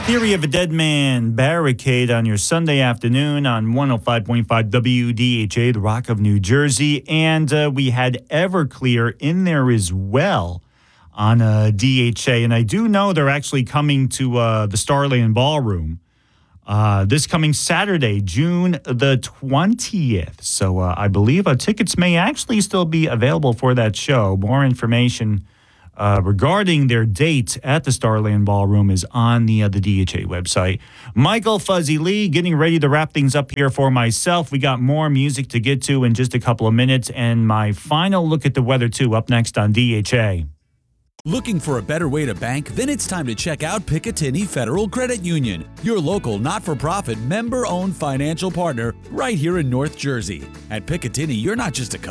Theory of a Dead Man, Barricade on your Sunday afternoon on 105.5 WDHA, the Rock of New Jersey. And we had Everclear in there as well on DHA. And I do know they're actually coming to the Starland Ballroom this coming Saturday, June the 20th. So I believe tickets may actually still be available for that show. More information regarding their date at the Starland Ballroom is on the DHA website. Michael Fuzzy Lee getting ready to wrap things up here for myself. We got more music to get to in just a couple of minutes, and my final look at the weather, too, up next on DHA. Looking for a better way to bank? Then it's time to check out Picatinny Federal Credit Union, your local not-for-profit member-owned financial partner right here in North Jersey. At Picatinny, you're not just a customer.